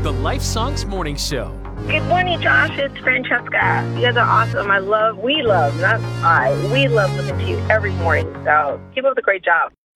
the Life Songs Morning Show. Good morning, Josh. It's Francesca. You guys are awesome. We love listening to you every morning. So keep up the great job.